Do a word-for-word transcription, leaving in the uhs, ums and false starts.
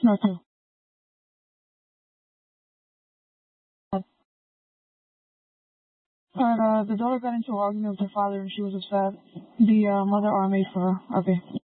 No, two. But uh, the daughter got into an argument with her father, and she was upset. The uh, mother R M'd for her. R P.